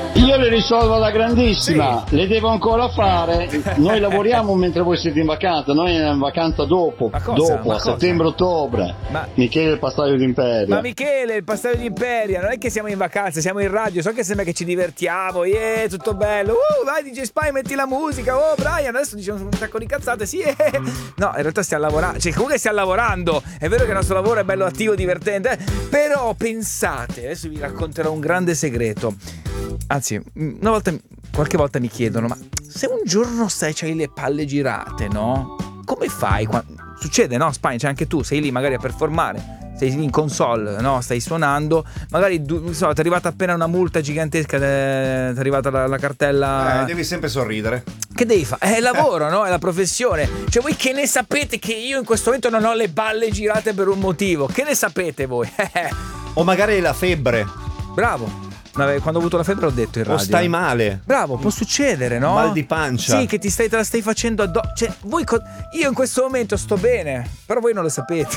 Io le risolvo alla grandissima, sì. Le devo ancora fare. Noi lavoriamo mentre voi siete in vacanza, noi andiamo in vacanza dopo, a settembre-ottobre. Michele il Pastaio d'Imperia. Ma Michele il Pastaio d'Imperia, non è che siamo in vacanza, siamo in radio, so che sembra che ci divertiamo, tutto bello. Vai DJ Spy, metti la musica. Oh Brian, adesso diciamo un sacco di cazzate, sì. No, in realtà stiamo lavorando, cioè comunque stiamo lavorando. È vero che il nostro lavoro è bello attivo, divertente, però pensate, adesso vi racconterò un grande segreto. Anzi, qualche volta mi chiedono, ma se un giorno c'hai le palle girate, no? Come fai? Succede, no? Spagna, cioè anche tu sei lì magari a performare, sei lì in console, no? Stai suonando, magari ti è arrivata appena una multa gigantesca, ti è arrivata la cartella. Devi sempre sorridere. Che devi fare? È il lavoro, no? È la professione. Cioè voi che ne sapete che io in questo momento non ho le balle girate per un motivo? Che ne sapete voi? O magari la febbre. Bravo. Quando ho avuto la febbre ho detto in radio. O stai male. Bravo, può succedere, no? Mal di pancia. Sì, che te la stai facendo addosso. Cioè, io in questo momento sto bene, però voi non lo sapete.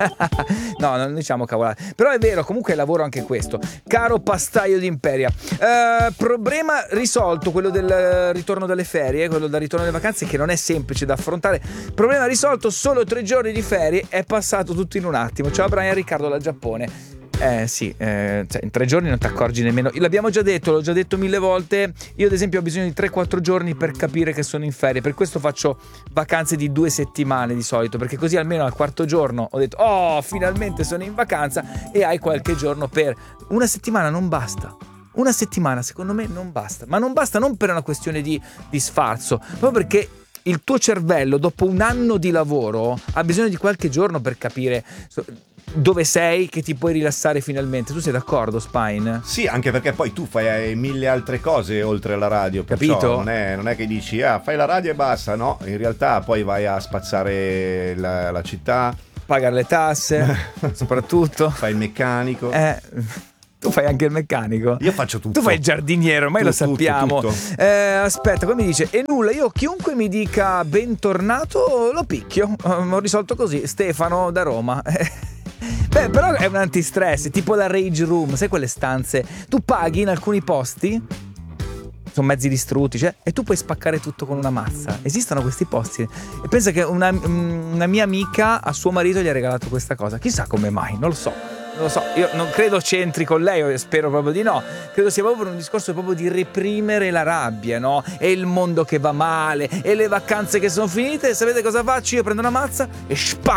No, non diciamo cavolate. Però è vero, comunque lavoro anche questo. Caro Pastaio d'Imperia. Problema risolto, quello del ritorno dalle ferie, quello del ritorno dalle vacanze, che non è semplice da affrontare. Problema risolto, solo 3 giorni di ferie, è passato tutto in un attimo. Ciao Brian, Riccardo dal Giappone. Sì, cioè in 3 giorni non ti accorgi nemmeno. L'abbiamo già detto, l'ho già detto 1000 volte. Io ad esempio ho bisogno di 3-4 giorni per capire che sono in ferie. Per questo faccio vacanze di 2 settimane di solito, perché così almeno al 4º giorno ho detto finalmente sono in vacanza, e hai qualche giorno per. Una settimana non basta. Una settimana secondo me non basta. Ma non basta non per una questione di sfarzo, proprio perché il tuo cervello dopo un anno di lavoro ha bisogno di qualche giorno per capire dove sei, che ti puoi rilassare finalmente. Tu sei d'accordo, Spine? Sì, anche perché poi tu fai 1000 altre cose oltre alla radio, capito? Non è che dici fai la radio e basta, no, in realtà poi vai a spazzare la città, pagare le tasse soprattutto, fai il meccanico. Tu fai anche il meccanico? Io faccio tutto. Tu fai il giardiniere, ormai lo sappiamo. Tutto. Aspetta, come mi dice? E nulla, io chiunque mi dica bentornato lo picchio. Ho risolto così. Stefano da Roma. Beh, però è un antistress, tipo la rage room, sai quelle stanze? Tu paghi in alcuni posti, sono mezzi distrutti, cioè, e tu puoi spaccare tutto con una mazza. Esistono questi posti. E pensa che una mia amica a suo marito gli ha regalato questa cosa. Chissà come mai, non lo so, io non credo c'entri con lei, spero proprio di no. Credo sia proprio un discorso proprio di reprimere la rabbia, no? E il mondo che va male, e le vacanze che sono finite. Sapete cosa faccio? Io prendo una mazza e spacco